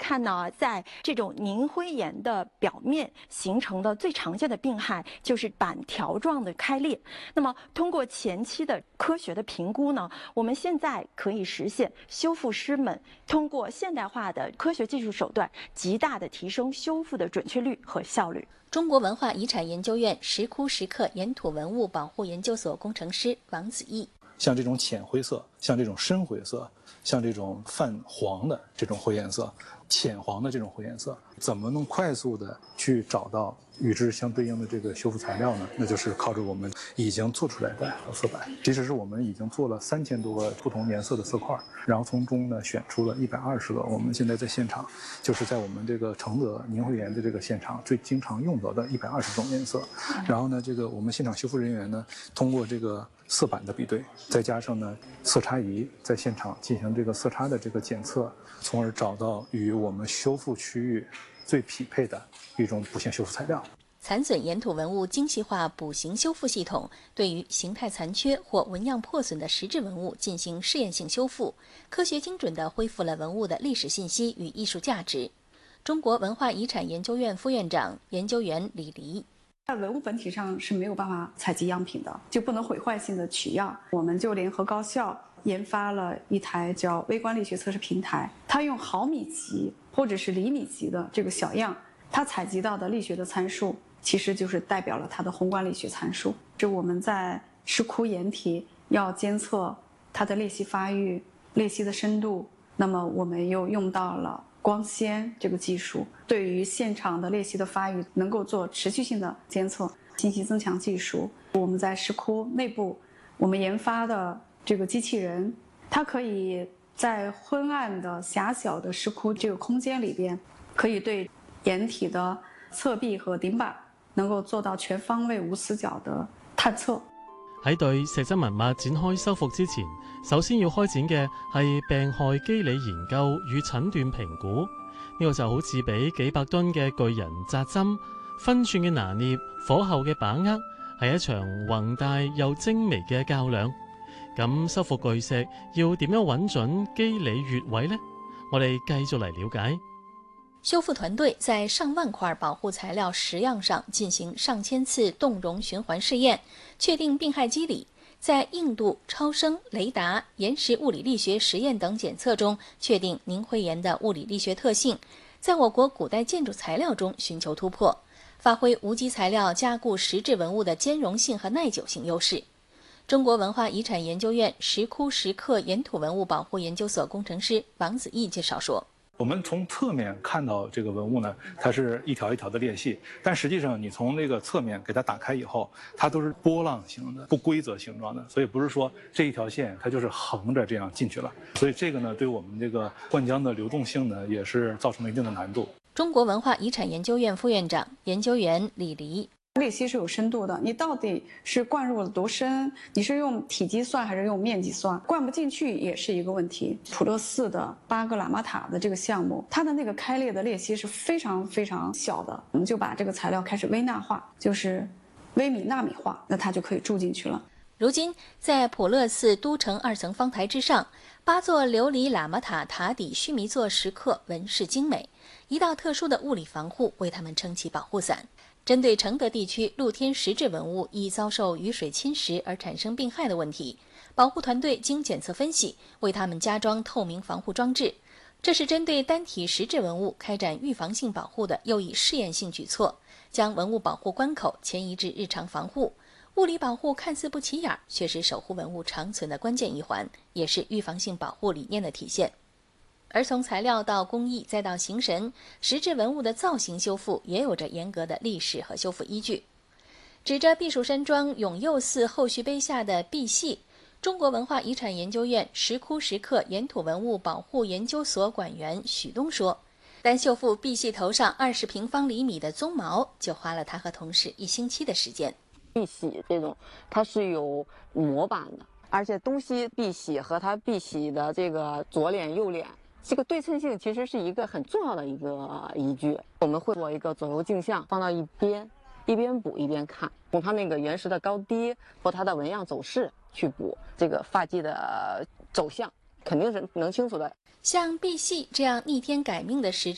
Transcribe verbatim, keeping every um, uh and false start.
看呢，在这种凝灰岩的表面形成的最常见的病害就是板条状的开裂。那么，通过前期的科学的评估呢，我们现在可以实现修复师们通过现代化的科学技术手段，极大的提升修复的准确率和效率。 中国文化遗产研究院石窟石刻岩土文物保护研究所工程师王子毅。 像这种浅灰色，像这种深灰色，像这种泛黄的这种灰颜色，浅黄的这种灰颜色，怎么能快速的去找到与之相对应的这个修复材料呢？那就是靠着我们已经做出来的色板。其实是我们已经做了三千多个不同颜色的色块，然后从中呢选出了一百二十个。我们现在在现场，就是在我们这个承德凝灰岩的这个现场最经常用到的一百二十种颜色。然后呢，这个我们现场修复人员呢，通过这个色板的比对，再加上呢色差仪在现场进行这个色差的这个检测，从而找到与我们修复区域最匹配的一种补线修复材料。 残损岩土文物精细化补形修复系统对于形态残缺或纹样破损的实质文物进行试验性修复，科学精准地恢复了文物的历史信息与艺术价值。中国文化遗产研究院副院长、研究员李黎。 在文物本体上是没有办法采集样品的，就不能毁坏性的取样。我们就联合高校研发了一台叫微观力学测试平台，它用毫米级或者是厘米级的这个小样，它采集到的力学的参数，其实就是代表了它的宏观力学参数。这我们在石窟岩体要监测它的裂隙发育、裂隙的深度，那么我们又用到了光纤这个技术，对于现场的裂隙的发育能够做持续性的监测。信息增强技术，我们在石窟内部我们研发的这个机器人，它可以在昏暗的狭小的石窟这个空间里边，可以对岩体的侧壁和顶板能夠做到全方位無死角的探測。 喺對石質文物展開修復之前，首先要開展嘅係病害機理研究與診斷評估。呢、這個就好似俾幾百噸嘅巨人扎針，分寸嘅拿捏、火候嘅把握，係一場宏大又精微嘅較量。咁修復巨石要點樣揾準機理穴位呢？我哋繼續嚟了解。 修复团队在上万块保护材料石样上进行上千次动容循环试验，确定病害机理。在硬度、超声、雷达、岩石物理力学实验等检测中，确定凝灰岩的物理力学特性，在我国古代建筑材料中寻求突破，发挥无机材料加固石质文物的兼容性和耐久性优势。中国文化遗产研究院石窟石刻岩土文物保护研究所工程师王子毅介绍说， 我们从侧面看到这个文物呢，它是一条一条的裂隙，但实际上你从这个侧面给它打开以后，它都是波浪形的、不规则形状的，所以不是说这一条线它就是横着这样进去了。所以这个呢，对我们这个灌浆的流动性呢，也是造成了一定的难度。 中国文化遗产研究院副院长、研究员李黎。 裂隙是有深度的，你到底是灌入了多深？你是用体积算还是用面积算？灌不进去也是一个问题。普勒寺的八个喇嘛塔的这个项目，它的那个开裂的裂隙是非常非常小的，我们就把这个材料开始微纳化，就是微米纳米化，那它就可以住进去了。 如今，在普勒寺都城二层方台之上，八座琉璃喇嘛塔塔底须弥座石刻纹饰精美，一道特殊的物理防护为它们撑起保护伞。针对承德地区露天石质文物易遭受雨水侵蚀而产生病害的问题，保护团队经检测分析，为它们加装透明防护装置。这是针对单体石质文物开展预防性保护的又一试验性举措，将文物保护关口迁移至日常防护。物理保护看似不起眼，却是守护文物长存的关键一环，也是预防性保护理念的体现。而从材料到工艺再到形神，石质文物的造型修复也有着严格的历史和修复依据。指着避暑山庄永佑寺后续碑下的碧玺，中国文化遗产研究院石窟石刻岩土文物保护研究所馆员许东说，单修复碧玺头上二十平方厘米的鬃毛，就花了他和同事一星期的时间。 碧玺这种它是有模板的，而且东西碧玺和它碧玺的这个左脸右脸，这个对称性其实是一个很重要的一个依据。我们会做一个左右镜像放到一边，一边补一边看，从它那个原石的高低或它的纹样走势去补这个发髻的走向，肯定是能清楚的。 像碧玺这样逆天改命的石质